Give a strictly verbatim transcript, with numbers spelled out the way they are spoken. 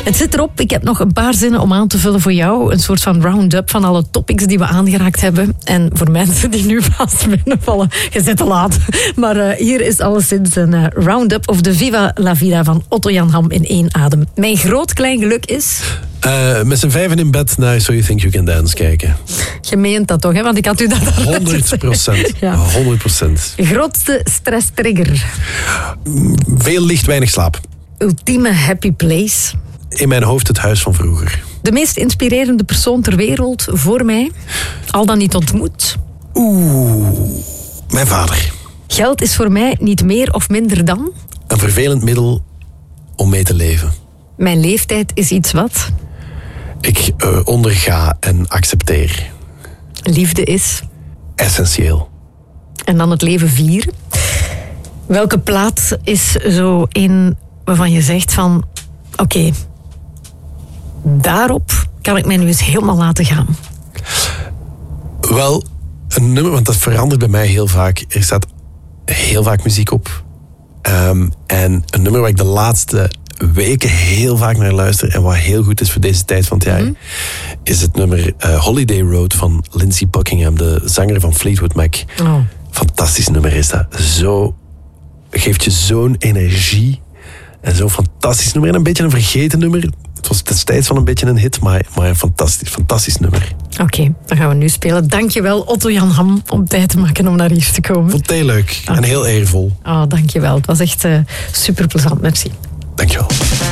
Het zit erop. Ik heb nog een paar zinnen om aan te vullen voor jou. Een soort van round-up van alle topics die we aangeraakt hebben. En voor mensen die nu vast binnenvallen, je zit te laat. Maar uh, hier is alleszins een uh, round-up of de Viva la Vida van Otto Jan Ham in één adem. Mijn groot klein geluk is... Uh, met z'n vijven in bed naar So You Think You Can Dance kijken. Je meent dat toch, hè? Want ik had u dat al honderd procent. Ja. honderd procent. Grootste stresstrigger? Veel licht, weinig slaap. Ultieme happy place? In mijn hoofd het huis van vroeger. De meest inspirerende persoon ter wereld voor mij? Al dan niet ontmoet? Oeh, mijn vader. Geld is voor mij niet meer of minder dan? Een vervelend middel om mee te leven. Mijn leeftijd is iets wat? Ik uh, onderga en accepteer. Liefde is? Essentieel. En dan het leven vieren. Welke plaats is zo in waarvan je zegt van... Oké, okay, daarop kan ik mij nu eens helemaal laten gaan? Wel, een nummer, want dat verandert bij mij heel vaak. Er staat heel vaak muziek op. Um, en een nummer waar ik de laatste weken heel vaak naar luister en wat heel goed is voor deze tijd van het jaar, mm-hmm. is het nummer uh, Holiday Road van Lindsey Buckingham, de zanger van Fleetwood Mac. Oh. Fantastisch nummer is dat. Zo, geeft je zo'n energie en zo'n fantastisch nummer. En een beetje een vergeten nummer. Het was destijds wel een beetje een hit, maar, maar een fantastisch, fantastisch nummer. Oké, okay, dan gaan we nu spelen. Dankjewel Otto Jan Ham om tijd te maken om naar hier te komen. Vond het heel leuk okay. en heel eervol. Oh, dankjewel. Het was echt uh, super plezant. Merci. Dankjewel.